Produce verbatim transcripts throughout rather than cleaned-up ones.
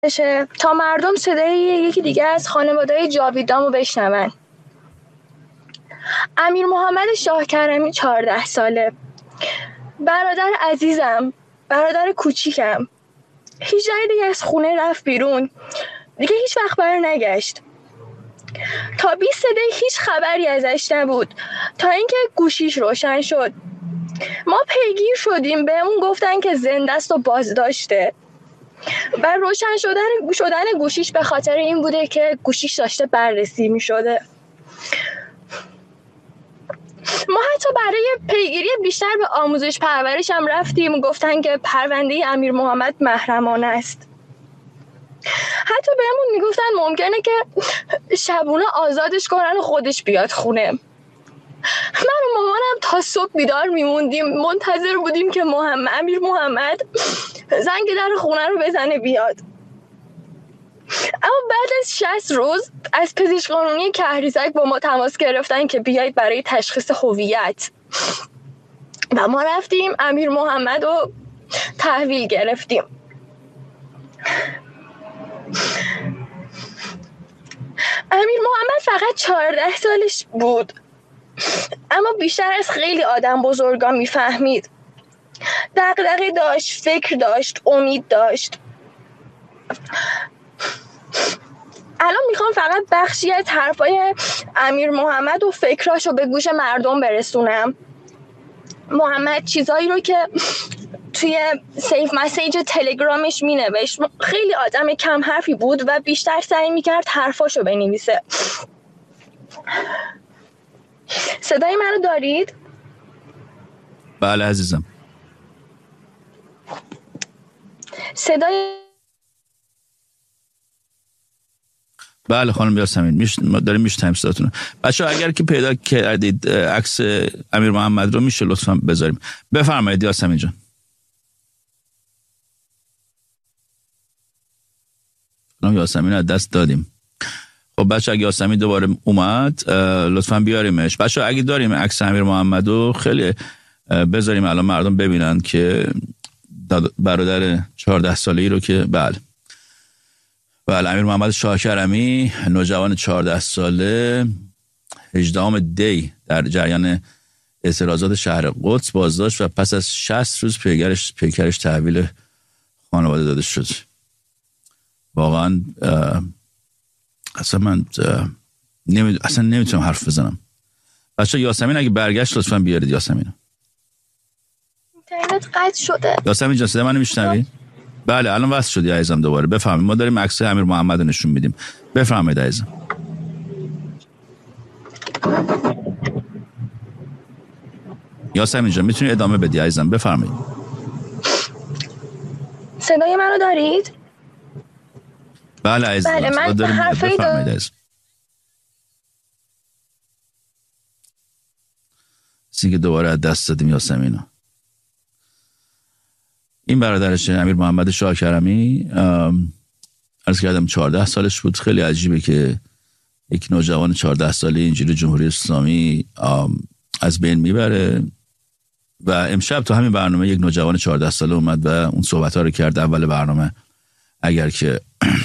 بشه تا مردم صدای یکی دیگه از خانواده‌های جاویدامو بشنون. امیر محمد شاه کرمی چهارده ساله، برادر عزیزم، برادر کوچیکم. هیچ دیگه از خونه رفت بیرون، دیگه هیچ وقت بر نگشت. تا بیست دقیقه هیچ خبری ازش نبود تا اینکه گوشیش روشن شد. ما پیگیر شدیم، بهمون گفتن که زنده است و بازداشته. و روشن شدن شدن گوشیش به خاطر این بوده که گوشیش داشته بررسی می شده. ما حتی برای پیگیری بیشتر به آموزش پرورش هم رفتیم، گفتن که پرونده امیر محمد محرمانه است. حتی بهمون میگفتن ممکنه که شبونه آزادش کنن و خودش بیاد خونه. من و مامانم تا صبح بیدار میموندیم، منتظر بودیم که محمد امیر محمد زنگ در خونه رو بزنه بیاد. اما بعد از شصت روز از پزشک قانونی کهریزک با ما تماس گرفتن که بیایید برای تشخیص هویت و ما رفتیم امیر محمد رو تحویل گرفتیم. امیر محمد فقط چهارده سالش بود، اما بیشتر از خیلی آدم بزرگا میفهمید. دغدغه داشت، فکر داشت، امید داشت. الان میخوام فقط بخشی از حرفای امیر محمد و فکراشو به گوش مردم برسونم. محمد چیزایی رو که توی سیف مسیج تلگرامش مینوشت، خیلی آدم کم حرفی بود و بیشتر سعی میکرد حرفاشو بنویسه. صدای منو دارید؟ بله عزیزم. صدای بله خانم یاسمین، میش... ما داریم میشنویم صداتون. بچه‌ها اگر که پیدا کردید عکس امیر محمد رو میشه لطفا بذاریم. بفرمایید یاسمین جان. خانم یاسمین از دست دادیم. خب بچه اگه یاسمین دوباره اومد لطفا بیاریمش. بچه اگه داریم عکس امیر محمد رو خیلی بذاریم الان مردم ببینن که برادر چهارده ساله‌ای رو که بله بله امیر محمد شاه کرمی، نوجوان چهارده ساله، هجدهم دی در جریان اعتراضات شهر قدس بازداشت و پس از شصت روز پیکرش پیکرش تحویل خانواده داده شد. واقعا اصلا من نمی... اصلا نمیتونم حرف بزنم. بچه یاسمین اگه برگشت لطفا بیارید یاسمین. اینترنت قطع شده. یاسمین جان صدا منو میشنوی؟ بله الان وصل شدی عزیزم دوباره. بفرمایید. ما داریم عکس امیر محمد رو نشون میدیم. بفرمایید عزیزم. یاسمین جان میتونی ادامه بدی عزیزم. بفرمایید. صدای منو دارید؟ بله عزیزم. بله من داریم. حرفی بفرمایید عزیزم. سینگه دوباره از دست دادیم یاسمینو. این برادرش امیر محمد شاه کرمی، عرض کردم چهارده سالش بود. خیلی عجیبه که یک نوجوان چهارده ساله اینجوری جمهوری اسلامی از بین میبره و امشب تو همین برنامه یک نوجوان چهارده ساله اومد و اون صحبت ها رو کرد اول برنامه. اگر که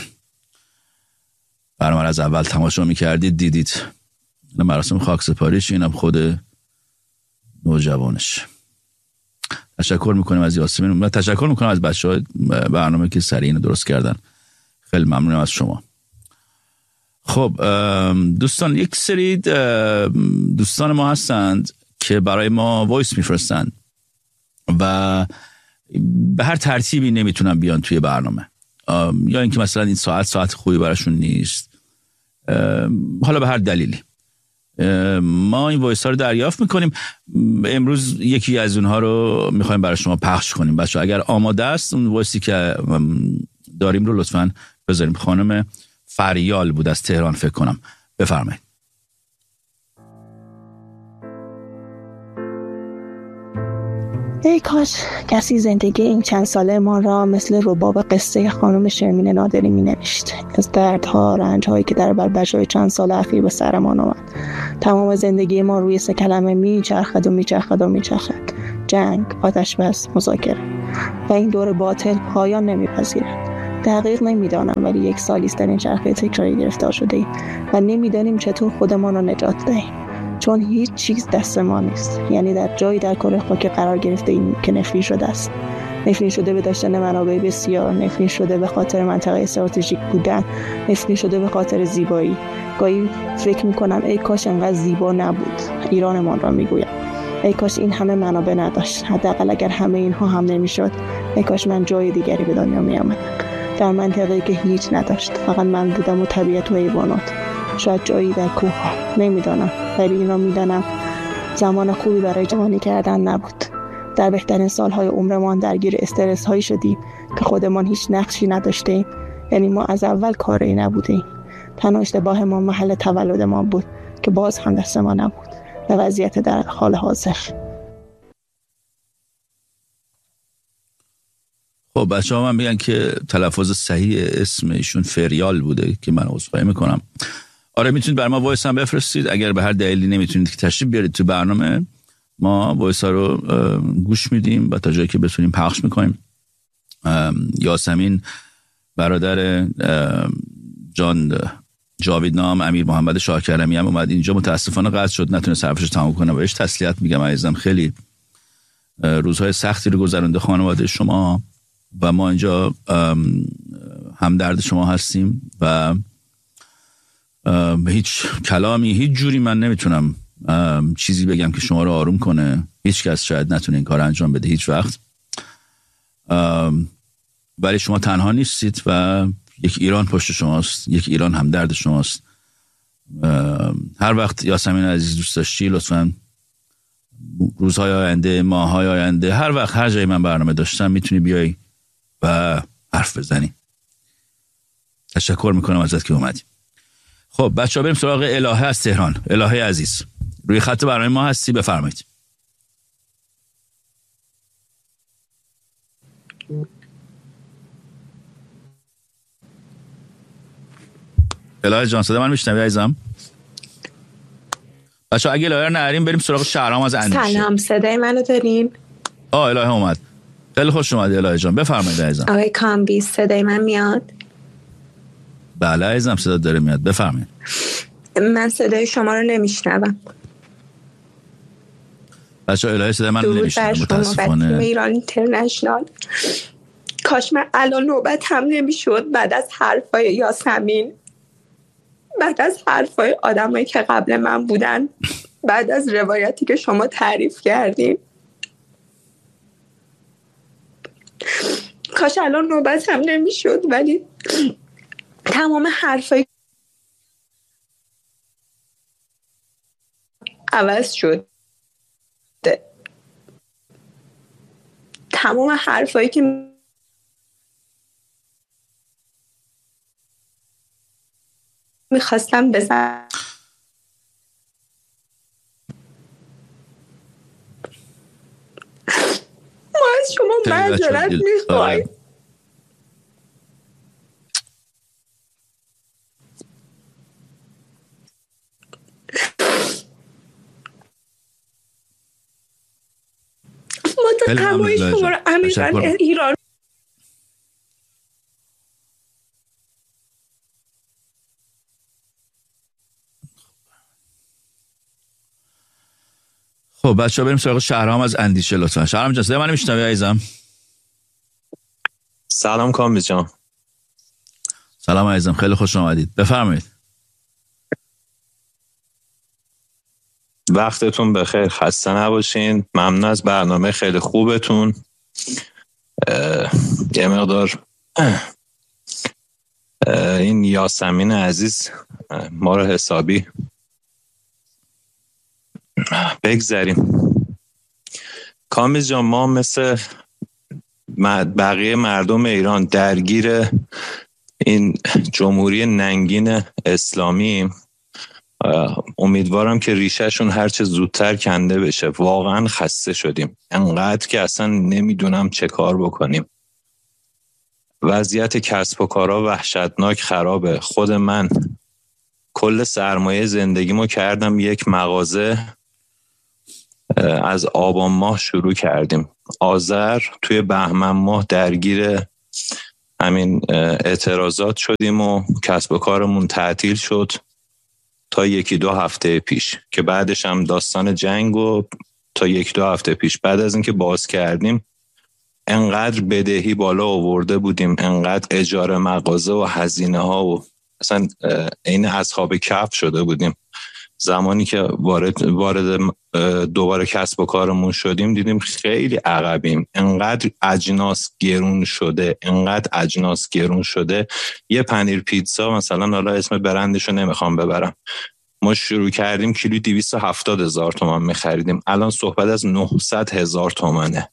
برنامه رو از اول تماشا میکردید دیدید مراسم خاکسپاریش، اینم خود نوجوانش. تشکر میکنیم از یاسمین و تشکر میکنم از بچه‌های برنامه که سریع اینو درست کردن. خیلی ممنونم از شما. خب دوستان، یک سری دوستان ما هستند که برای ما وایس میفرستن و به هر ترتیبی نمیتونن بیان توی برنامه، یا اینکه مثلا این ساعت ساعت خوبی براشون نیست، حالا به هر دلیلی. ما این وایس ها رو دریافت میکنیم. امروز یکی از اونها رو میخوایم برای شما پخش کنیم. بچه اگر آماده است اون وایسی که داریم رو لطفاً بذاریم. خانم فریال بود از تهران فکر کنم. بفرمایید. ای کاش کسی زندگی این چند ساله ما را مثل رباب قصه خانم شرمین نادری می نوشت. از دردها، رنجهایی که در بلبشوی چند سال اخیر به سرمان آمد. تمام زندگی ما روی سه کلمه می چرخد و می چرخد و می چرخد. جنگ، آتش بس، مذاکره. و این دور باطل پایان نمی پذیرد. دقیق نمیدانم، ولی یک سالی است در این چرخه تکراری گرفتار شده ایم و نمیدانیم چطور خودمان را نجات دهیم، چون هیچ چیز دست ما نیست. یعنی در جایی در کره خاک قرار گرفته ایم که نفرین شده است. نفرین شده به داشتن منابع بسیار، نفرین شده به خاطر منطقه استراتژیک بودن، نفرین شده به خاطر زیبایی. گاهی فکر میکنم ای کاش انقدر زیبا نبود. ایرانمان را میگویم. ای کاش این همه منابع نداشت. حداقل اگر همه اینها هم نمیشد، ای کاش من جای دیگری به دنیا میآمدم، در منطقه‌ای که هیچ نداشت، فقط من بودم و طبیعت و حیوانات. شاید جایی در کوه ها، نمیدانم، ولی این را میدانم زمان خوبی برای جوانی کردن نبود. در بهترین سالهای عمرمان درگیر استرس هایی شدیم که خودمان هیچ نقشی نداشتیم. یعنی ما از اول کاری نبودیم. تنها اشتباه ما محل تولد ما بود که باز هم دست ما نبود به وضعیت در حال حاضر. خب بچه ها من بگن که تلفظ صحیح اسم ایشون فریال بوده که من عذرخواهی میکنم. آره میتونید بر ما وایس هم بفرستید. اگر به هر دلیلی نمیتونید که تشریف بیارید تو برنامه، ما وایس ها رو گوش میدیم و تا جایی که بتونیم پخش میکنیم. یاسمین برادر جان جاوید نام امیر محمد شاکرمی هم اومد اینجا، متاسفانه قطع شد، نتونه حرفش تمام کنه. بهش تسلیت میگم عزیزم، خیلی روزهای سختی رو گذرونده خانواده شما و ما اینجا همدرد شما هستیم و هیچ کلامی، هیچ جوری من نمیتونم چیزی بگم که شما رو آروم کنه. هیچ کس شاید نتونه این کار انجام بده هیچ وقت، ولی شما تنها نیستید و یک ایران پشت شماست، یک ایران همدرد شماست. هر وقت یاسمین عزیز دوست داشتی لطفاً روزهای آینده، ماههای آینده، هر وقت هر جایی من برنامه داشتم میتونی بیای و حرف بزنی. تشکر میکنم ازت که اومدی. خب بچه ها بریم سراغ الهه از تهران. الهه عزیز روی خط برنامه ما هستی، بفرمایید. الهه جان صدا من میشنوی عزیزم؟ بچه ها اگه الهه رو نریم بریم سراغ شهرام از اندیشه. سلام، صدای منو دارین؟ آه الهه اومد، خیلی خوش اومدی الهه جان، بفرمایید عزیزم. آقای کامبیز صدای من میاد؟ بله عزیزم صدا داره میاد، بفرمایید. من صدای شما رو نمیشنوم. بچه الهه صدای من نمیشنوم متاسفانه. تیم ایران اینترنشنال، کاش من الان نوبت هم نمیشد بعد از حرفای یاسمین، بعد از حرفای آدمایی که قبل من بودن، بعد از روایتی که شما تعریف کردین، کاش الان نوبت هم نمیشد، ولی تمام حرفای عوض شد. تمام حرفایی که میخواستم بزنم ما از شما معذرت میخوایم. ما تا تمایی شما رو امیران ایران خب بچه ها بریم سراغ شهرام از اندیشه لطفا. شهرام جان صدای من میشنوی عزیزم؟ سلام کامبیز جان. سلام عزیزم، خیلی خوش آمدید، بفرمایید. وقتتون بخیر، خسته نباشین. ممنون از برنامه خیلی خوبتون. یه مقدار این یاسمین عزیز ما رو حسابی بگذاریم. کامبیز جان ما مثل بقیه مردم ایران درگیر این جمهوری ننگین اسلامی، امیدوارم که ریشهشون هرچه زودتر کنده بشه. واقعا خسته شدیم انقدر که اصلا نمیدونم چه کار بکنیم. وضعیت کسب و کارها وحشتناک خرابه. خود من کل سرمایه زندگیمو کردم یک مغازه، از آبان ماه شروع کردیم، آذر توی بهمن ماه درگیر همین اعتراضات شدیم و کسب و کارمون تعطیل شد تا یکی دو هفته پیش که بعدش هم داستان جنگ و تا یک دو هفته پیش بعد از اینکه باز کردیم انقدر بدهی بالا آورده بودیم، انقدر اجاره مغازه و هزینه ها و اصلا عین اصحاب کهف شده بودیم. زمانی که وارد وارد دوباره کسب و کارمون شدیم دیدیم خیلی عقبیم، انقدر اجناس گرون شده انقدر اجناس گرون شده. یه پنیر پیتزا مثلا، حالا اسم برندشو نمیخوام ببرم، ما شروع کردیم کیلو دویست و هفتاد هزار تومان میخریدیم، الان صحبت از نهصد هزار تومانه.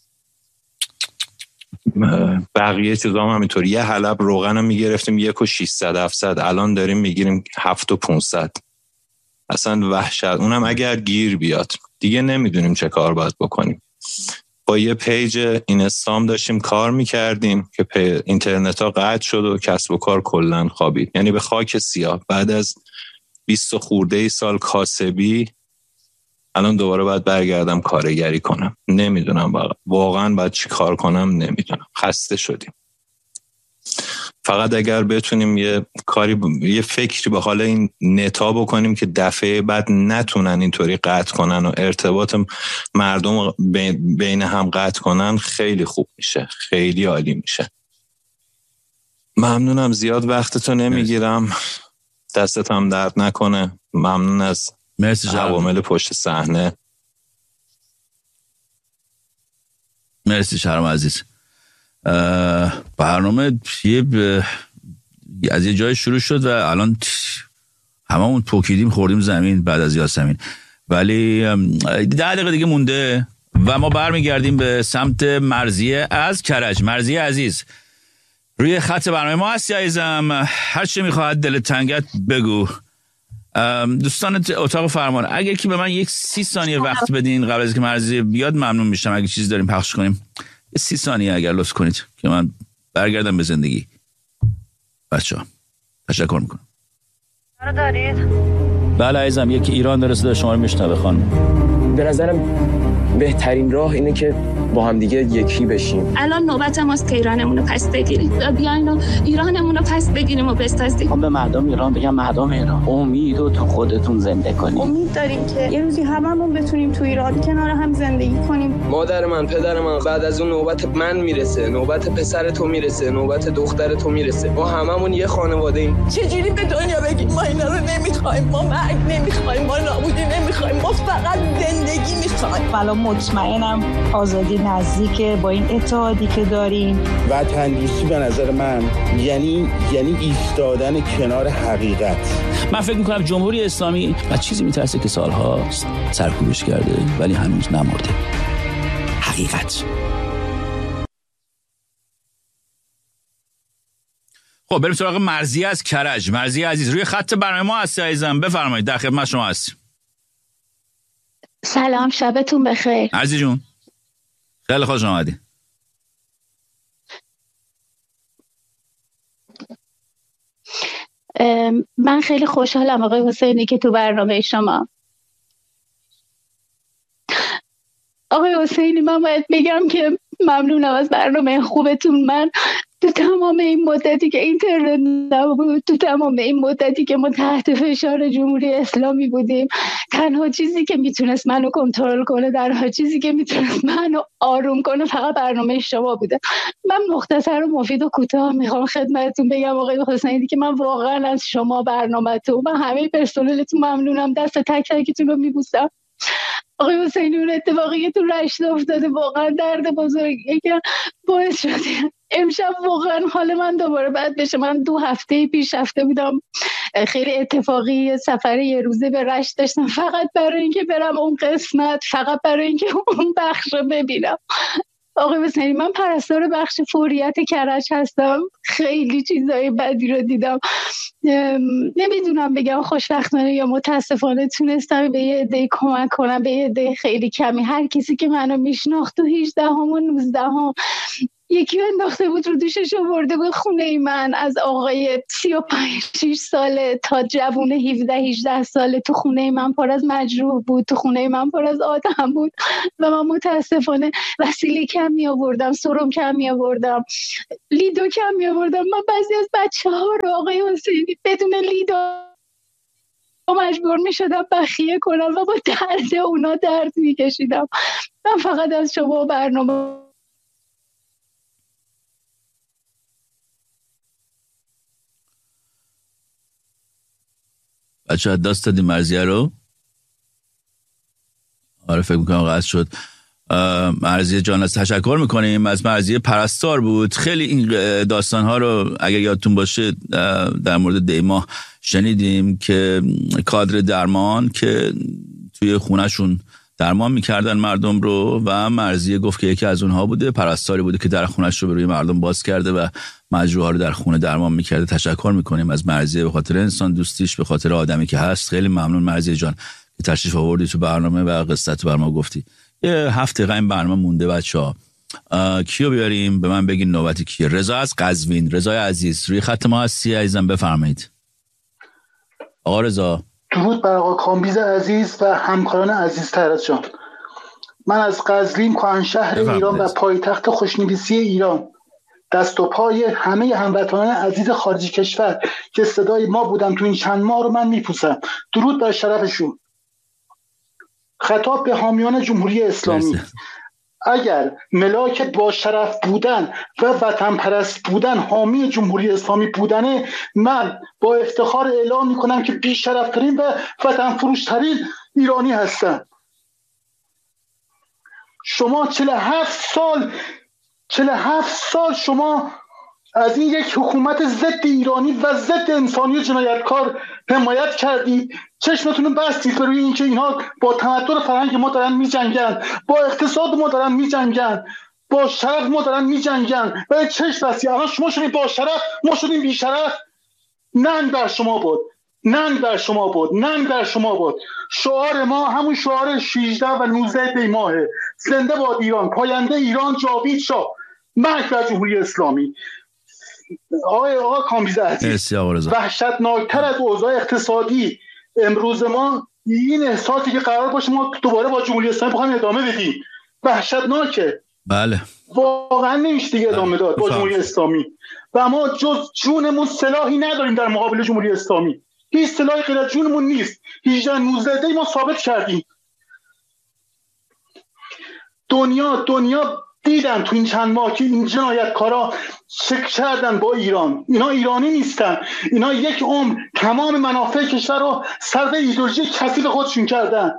بقیه چیزا هم همینطور. یه حلب روغن رو میگرفتیم یک و ششصد هفتصد، الان داریم میگیریم هفت و پونصد. اصلا وحشت. اونم اگر گیر بیاد دیگه نمیدونیم چه کار باید بکنیم. با یه پیج اینستام داشتیم کار میکردیم که اینترنت ها قطع شد و کسب و کار کلن خوابید، یعنی به خاک سیاه. بعد از بیست خورده ای سال کاسبی الان دوباره باید برگردم کارگری کنم. نمیدونم واقعا باید چی کار کنم، نمیدونم. خسته شدیم. فقط اگر بتونیم یه کاری ب... یه فکری به حال این نتا بکنیم که دفعه بعد نتونن اینطوری قطع کنن و ارتباط مردم بین هم قطع کنن، خیلی خوب میشه، خیلی عالی میشه. ممنونم، زیاد وقتتو نمیگیرم، دستت هم درد نکنه. ممنون از مرسی عوامل پشت صحنه. مرسی شهرام عزیز. برنامه یه ب... از یه جای شروع شد و الان هممون پوکیدیم خوردیم زمین بعد از یاسمین، ولی ده دقیقه دیگه مونده و ما برمیگردیم به سمت مرضیه از کرج. مرضیه عزیز روی خط برنامه ما هستی عزیزم، هر چی میخواهد دلت تنگت بگو. دوستان اتاق فرمان اگر که به من یک سی ثانیه وقت بدین قبل از اینکه مرضیه بیاد ممنون میشم. اگه چیزی داریم پخش کنیم سی ثانیه اگر لطف کنید که من برگردم به زندگی. بچه‌ها تشکر میکنم. رو دارید؟ بله عزیزم، یکی ایران داره صدا شما رو میشنوه خانم. به نظرم بهترین راه اینه که با هم دیگه یکی بشیم. الان نوبت ماست که ایرانمون رو پس بگیریم. بیاین و ایرانمون رو پس بگیریم و بسازیم. من به مردم ایران بگم مردم ایران امید و تو خودتون زنده کنیم. امید داریم که یه روزی هممون بتونیم تو ایران کنار هم زندگی کنیم. مادر من، پدر من، بعد از اون نوبت من میرسه، نوبت پسر تو میرسه، نوبت دختر تو میرسه. ما هممون یه خانواده ایم. چجوری به دنیا بگیم ما اینا رو نمیخوایم، ما مرگ نمیخوایم، ما نابودی نمیخوایم، ما فقط زندگی میخوایم. الان مطمئنم آزادی نزدیکه با این اتحادی که داریم. وطن دوستی به نظر من یعنی یعنی ایستادن کنار حقیقت. من فکر میکنم جمهوری اسلامی از چیزی میترسه که سالها سرکوبش کرده ولی هنوز نمرده. حقیقت. خب بریم سراغ مرضیه از کرج. مرضیه عزیز روی خط برنامه ما هستی عزیزم، بفرمایید، در خدمت شما هستیم. سلام، شبتون بخیر عزیز جون. خیلی خوش آمدی. من خیلی خوشحالم آقای حسینی که تو برنامه شما. آقای حسینی من باید بگم که ممنونم از برنامه خوبتون. من تو تمام این مدتی که اینترنت نبود، تو تمام این مدتی که ما تحت فشار جمهوری اسلامی بودیم، تنها چیزی که میتونست منو کنترل کنه، تنها چیزی که میتونست منو آروم کنه فقط برنامه شما بوده. من مختصر و مفید و کوتاه میخوام خدمتتون بگم آقای حسینی که من واقعا از شما، برنامه‌تون و همه پرسنلتون ممنونم. دست تک تکتون رو میبوسم. آقای حسینی اون اتفاقی که تو رشت افتاده واقعا درد بزرگیه که باعث شده امشب واقعا حال من دوباره بد بشه. من دو هفته پیش رفته بودم خیلی اتفاقی سفر یه روزه به رشت داشتم فقط برای اینکه برم اون قسمت، فقط برای اینکه اون بخش رو ببینم. آقای حسینی من پرستار بخش فوریت کرج هستم. خیلی چیزای بدی رو دیدم. نمیدونم بگم خوشبختانه یا متاسفانه تونستم به یه عده کمک کنم، به یه عده خیلی کمی. هر کسی که منو میشناخت تو هجدهم و نوزدهم یکی انداخته بود رو دوشش و برده بود خونه من. از آقای سی و پنج شش ساله تا جوون هفده هجده ساله تو خونه من پر از مجروح بود، تو خونه من پر از آدم بود و من متاسفانه وسیله کم می آوردم، سرم کم می آوردم، لیدو کم می آوردم. من بعضی از بچه ها رو آقای حسینی بدون لیدو مجبور می شدم بخیه کنم و با درد اونا درد می کشیدم. من فقط از شما برنامه بچه ها دست دادیم مرضیه رو. آره فکر میکنم قطع شد. مرضیه جان از تشکر میکنیم. از مرضیه پرستار بود. خیلی این داستان ها رو اگر یادتون باشه در مورد دیما شنیدیم که کادر درمان که توی خونهشون درمان میکردن مردم رو و مرضیه گفت که یکی از اونها بوده، پرستاری بوده که در خونهش رو به روی مردم باز کرده و مجروحا رو در خونه درمان میکرده. تشکر میکنیم از مرضیه به خاطر انسان دوستیش، به خاطر آدمی که هست. خیلی ممنون مرضیه جان که تشریف آوردی تو برنامه و قصت برنامه گفتی. یه هفته قایم برنامه مونده بچه‌ها. کیو بیاریم؟ به من بگین نوبتی کیه. رضا از قزوین. رضای عزیز روی خط ما هستی عزیزم، بفرمایید. آقا رضا. درود بر آقا کامبیز عزیز و همکاران عزیز طرز جان. من از قزوین کهنشهر ایران و پایتخت خوشنویسی ایران، دست و پای همه هموطنان عزیز خارج کشور که صدای ما بودن تو این چند ماه رو من میپوسم. درود بر شرفشون. خطاب به حامیان جمهوری اسلامی: اگر ملاک با شرف بودن و وطن پرست بودن حامی جمهوری اسلامی بودنه، من با افتخار اعلام میکنم که بی شرفترین و وطن فروشترین ایرانی هستم. شما چهل و هفت سال چهل و هفت سال شما از این یک حکومت ضد ایرانی و ضد انسانی و جنایتکار حمایت کردید. چشمتون رو بستید به روی اینکه اینها با تمدن فرهنگ ما دارن می‌جنگن، با اقتصاد ما دارن می‌جنگن، با شرف ما دارن می‌جنگن و چشم بستید. الان شما شدین با شرف، ما شدیم بی شرف. ننگ بر شما بود، ننگ بر شما بود، ننگ بر شما بود. شعار ما همون شعار شانزده و نوزده دی ماهه: زنده باد ایران، پاینده ایران جاوید شاه، مرگ بر جمهوری اسلامی. آقای آقا کامبیز عزیز، وحشتناکتر از اوضاع اقتصادی امروز ما این احساسی که قرار باشه ما دوباره با جمهوری اسلامی بخوایم ادامه بدیم. وحشتناکه. بله واقعا نمیشه دیگه ادامه داد با جمهوری اسلامی و ما جز جونمون سلاحی نداریم در مقابل جمهوری اسلامی. هیچ سلاحی غیر از جونمون نیست. هجده نوزده دی ما ثابت کردیم. دنیا دنیا دیدن تو این چند ماه که این جنایتکارا چه کردن با ایران. اینا ایرانی نیستن، اینا یک عمر تمام منافع کشور رو صرف ایدئولوژی کثیف خودشون کردن.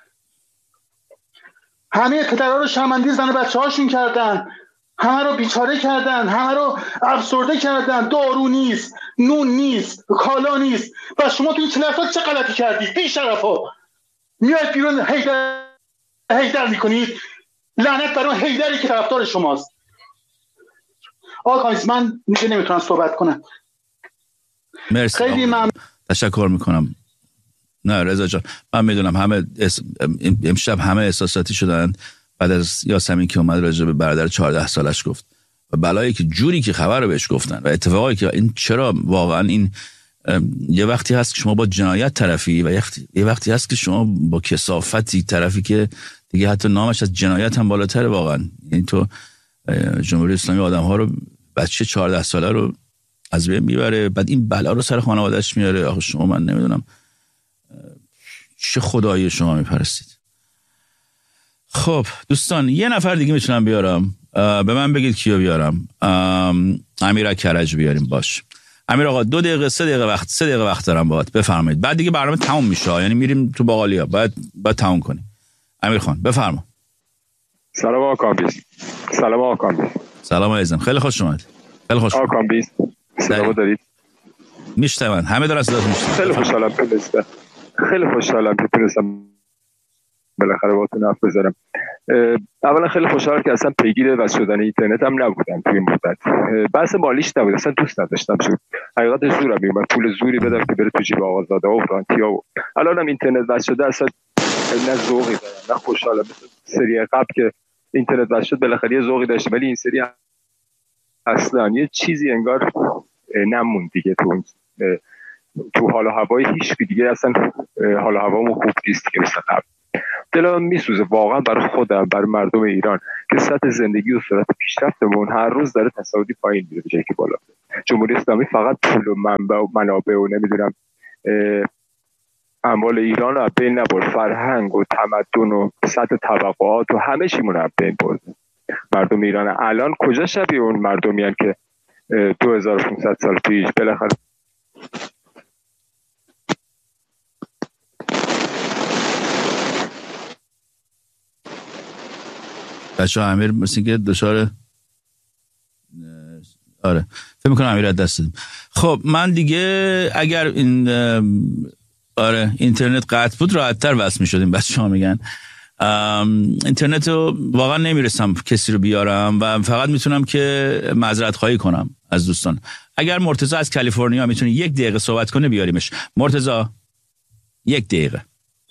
همه پدرها رو شرمنده زن بچه هاشون کردن، همه رو بیچاره کردن، همه رو افسرده کردن. دارو نیست، نون نیست، کالا نیست. و شما تو این چند سال چه غلطی کردید؟ بی شرفا میاد بیرون هیدر هیدر میکنید. لعنت بر اون هیدری که طرفدار شماست. آقا کامبیز من دیگه نمیتونم صحبت کنم. مرسی. خیلی ممنون. تشکر میکنم. نه رضا جان، من میدونم همه اس... امشب همه احساساتی شدن بعد از یاسمین که اومد راجع به برادر چهارده سالش گفت و بلایی که جوری که خبر رو بهش گفتن و اتفاقی که این چرا واقعا این یه وقتی هست که شما با جنایت طرفی و یه وقتی هست که شما با کثافتی طرفی که دیگه حتی نامش از جنایت هم بالاتره. واقعا این تو جمهوری اسلامی آدم ها رو، بچه چهارده ساله رو از بین میبره، بعد این بلا رو سر خانواده‌اش میاره. آخه شما من نمیدونم چه خدایی شما میپرستید. خب دوستان یه نفر دیگه میتونم بیارم. به من بگید کیو بیارم. امیر کرج بیاریم. باش امیر آقا، دو دقیقه سه دقیقه وقت سه دقیقه وقت دارم باهات، بفرمایید. بعد دیگه برنامه تموم میشه، یعنی میریم تو باقالیا، بعد بعد تموم کنیم. امیر خان بفرما. سلام آقا کامبیز. سلام آقا کامبیز. سلام عزیزم، خیلی خوش اومد. خیلی خوش آقا کامبیز سلام دارید؟ میشتم همه دارن صداتون میشنون. خیلی خوشحالم که خیلی خوشحالم که تونستم بالاخره باهاتون حرف بزنم. اولا خیلی خوشحالم که اصلا پیگیر وصل شدن اینترنت هم نبودم توی این مدت. بحث مالیش نبود، اصلا دوست نداشتم. شد حقیقت زورم میومد پول زوری بدم که بره تو جیب آقازاده و فرانتیا و الانم اینترنت وصل شده اصلا نه ذوقی دارم نه خوشحالم. مثل سری قبل که اینترنت وصل شد بالاخره یه ذوقی داشت، ولی این سری اصلا یه چیزی انگار نمون دیگه تو تو حال و هوای هیچ دیگه، اصلا حال و هوامون خوب نیست دیگه مثل قبل. دلم میسوزه واقعا برای خودم، برای مردم ایران که سطح زندگی و سرعت پیشرفتمون هر روز داره تصاعدی پایین میره به جایی که بالا. جمهوری اسلامی فقط پول و منبع و منابع و نمیدونم اموال ایران رو از بین نبرد، فرهنگ و تمدن و سطح طبقات و همه چیمون رو از بین برد. مردم ایران الان کجا شبیه اون مردمی هستند که دو هزار و پانصد سال پیش بالاخره بچه ها امیر مثل که دچار آره فکر میکنم امیر از دست دادیم. خب من دیگه اگر این آره اینترنت قطع بود راحت‌تر وصل می‌شدیم. بچه‌ها میگن اینترنت رو واقعا نمیرسم کسی رو بیارم و فقط میتونم که معذرت خواهی کنم از دوستان. اگر مرتضی از کالیفرنیا میتونه یک دقیقه صحبت کنه بیاریمش. مرتضی یک دقیقه.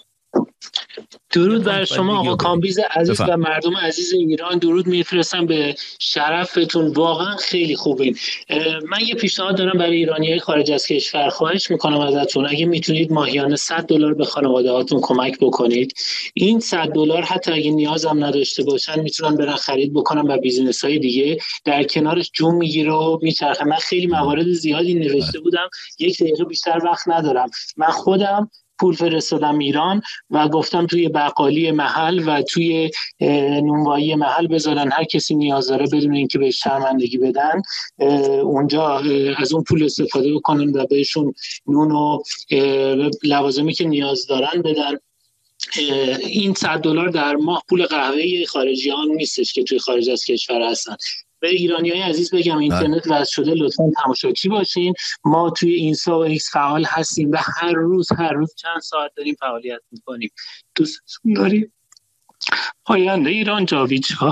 درود بر شما آقا کامبیز عزیز و مردم عزیز ایران، درود میفرستم به شرفتون، واقعا خیلی خوبین. من یه پیشنهاد دارم برای ایرانیای خارج از کشور، خواهش میکنم ازتون اگه میتونید ماهیانه صد دلار به خانواده هاتون کمک بکنید. این صد دلار حتی اگه نیازم نداشته باشن میتونن برن خرید بکنن و بیزینس های دیگه در کنارش جون میگیره و میچرخه. من خیلی موارد زیادی نوشته بودم، یک دقیقه بیشتر وقت ندارم. من خودم پول فرستادم ایران و گفتم توی بقالی محل و توی نونوایی محل بذارن، هر کسی نیاز داره بدون اینکه بهش شرمندگی بدن اونجا از اون پول استفاده بکنن و بهشون نون و لوازمی که نیاز دارن بدن. این صد دلار در ماه پول قهوه خارجیان نیستش که توی خارج از کشور هستن. به ایرانیای عزیز بگم اینترنت وصل شده، لطفاً تماشاچی باشین. ما توی اینستا و ایکس فعال هستیم و هر روز هر روز چند ساعت داریم فعالیت میکنیم. دوستتون داریم. پاینده ایران جاویدشاه.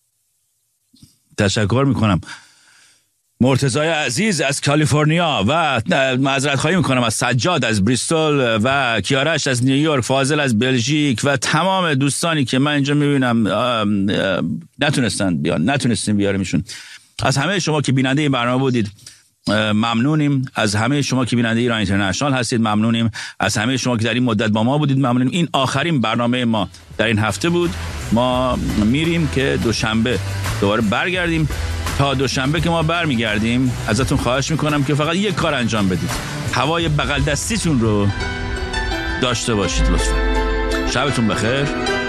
تشکر میکنم مرتضی عزیز از کالیفرنیا و معذرت خواهی میکنم از سجاد از بریستول و کیارش از نیویورک، فاضل از بلژیک و تمام دوستانی که من اینجا میبینم نتونستن بیان نتونستیم بیاریمشون. از همه شما که بیننده این برنامه بودید ممنونیم. از همه شما که بیننده ایران اینترنشنال هستید ممنونیم. از همه شما که در این مدت با ما بودید ممنونیم. این آخرین برنامه ما در این هفته بود. ما میریم که دوشنبه دوباره برگردیم. تا دوشنبه که ما برمیگردیم ازتون خواهش میکنم که فقط یک کار انجام بدید، هوای بغل دستیتون رو داشته باشید لطفا. شبتون بخیر.